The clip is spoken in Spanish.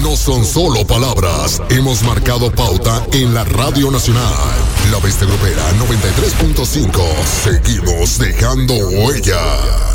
no son solo palabras. Hemos marcado pauta en la Radio Nacional. La Bestia Grupera 93.5. Seguimos dejando huella.